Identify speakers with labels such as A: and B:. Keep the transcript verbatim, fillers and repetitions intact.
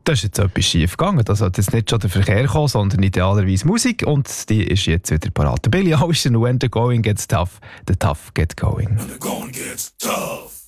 A: Da ist jetzt etwas schief gegangen. Da sollte jetzt nicht schon der Verkehr kommen, sondern idealerweise Musik. Und die ist jetzt wieder parat. Billie Ocean, When the Going Gets Tough, the Tough Get Going.
B: When the going gets tough.